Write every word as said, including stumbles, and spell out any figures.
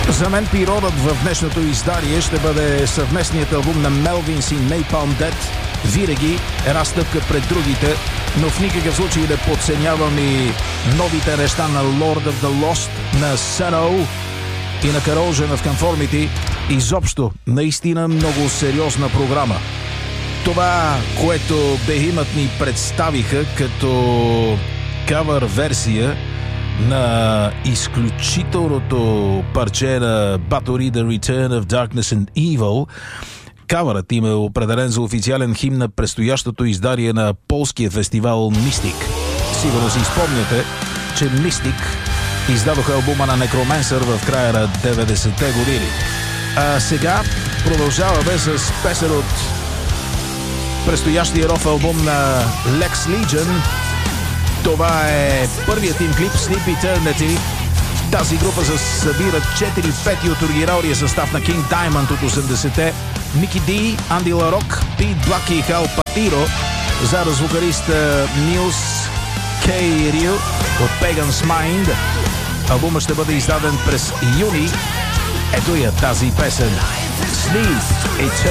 За мен природът в днешното издание ще бъде съвместният албум на Melvins и Napalm Death. Винаги една стъпка пред другите, но в никакъв случай да подценявам и новите неща на Lord of the Lost, на Sano и на Corrosion of Conformity. Изобщо, наистина много сериозна програма. Това, което Behemoth ни представиха като кавър версия на изключителното парче на Bathory The Return of Darkness and Evil. Кавърът им е определен за официален химн на предстоящото издание на полския фестивал Mystic. Сигурно си спомняте, че Mystic издадоха албума на Necromancer в края на деветдесетте години. А сега продължаваме с песен от предстоящия ров албум на Lex Legion. Това е първият им клип Sleep Eternity. Тази група събира четири пети от оригиналния състав на King Diamond от осемдесетте. Мики Ди, Анди Ларок, Пит Блаки и Хал Патиро, заедно с вокалиста Нилс Кей Рил от Pagan's Mind. Албумът ще бъде издаден през юни. Ето я тази песен Sleep Eternity.